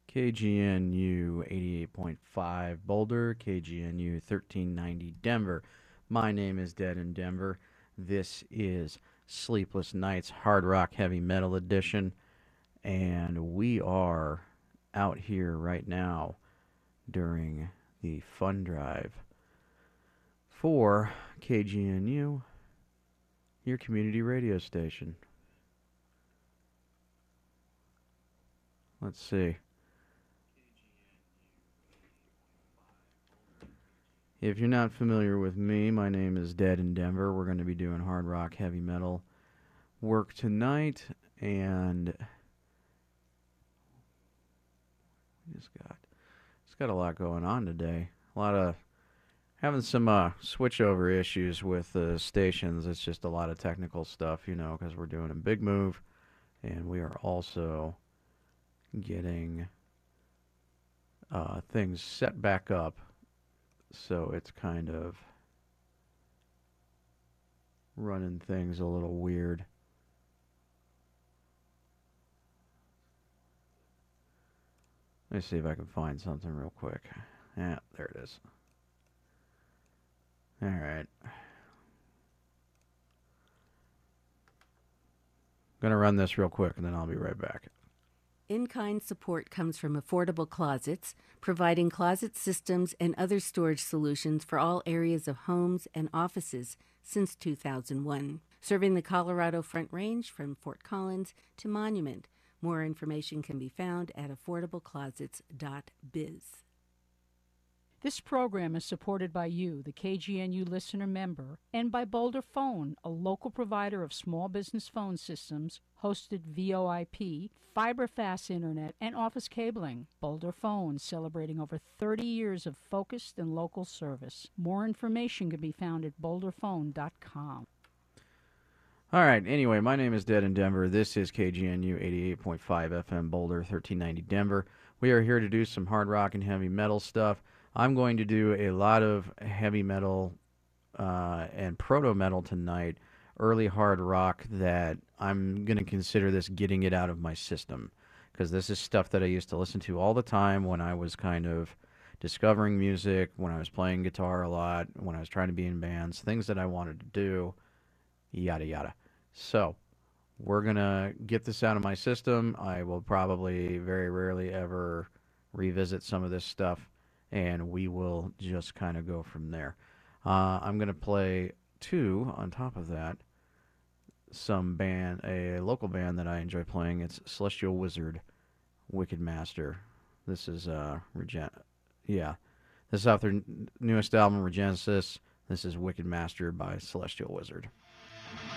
KGNU 88.5 Boulder, KGNU 1390 Denver. My name is Dead in Denver. This is Sleepless Nights Hard Rock Heavy Metal Edition, and we are out here right now during the fun drive for KGNU, your community radio station. Let's see. If you're not familiar with me, my name is Dead in Denver. We're going to be doing hard rock, heavy metal work tonight, and just got a lot going on today. A lot of having some switchover issues with the stations. It's just a lot of technical stuff, because we're doing a big move, and we are also getting things set back up. So it's kind of running things a little weird. Let me see if I can find something real quick. Yeah, there it is. All right. Gonna run this real quick and then I'll be right back. In-kind support comes from Affordable Closets, providing closet systems and other storage solutions for all areas of homes and offices since 2001, serving the Colorado Front Range from Fort Collins to Monument. More information can be found at affordableclosets.biz. This program is supported by you, the KGNU listener member, and by Boulder Phone, a local provider of small business phone systems, hosted VoIP, fiber-fast internet, and office cabling. Boulder Phone, celebrating over 30 years of focused and local service. More information can be found at boulderphone.com. All right, anyway, my name is Dead in Denver. This is KGNU 88.5 FM Boulder, 1390 Denver. We are here to do some hard rock and heavy metal stuff. I'm going to do a lot of heavy metal and proto-metal tonight, early hard rock that I'm going to consider this getting it out of my system, because this is stuff that I used to listen to all the time when I was kind of discovering music, when I was playing guitar a lot, when I was trying to be in bands, things that I wanted to do, yada yada. So we're going to get this out of my system. I will probably very rarely ever revisit some of this stuff, and we will just kind of go from there. I'm going to play two on top of that. A local band that I enjoy playing. It's Celestial Wizard, Wicked Master. This is This is off their newest album, Regenesis. This is Wicked Master by Celestial Wizard.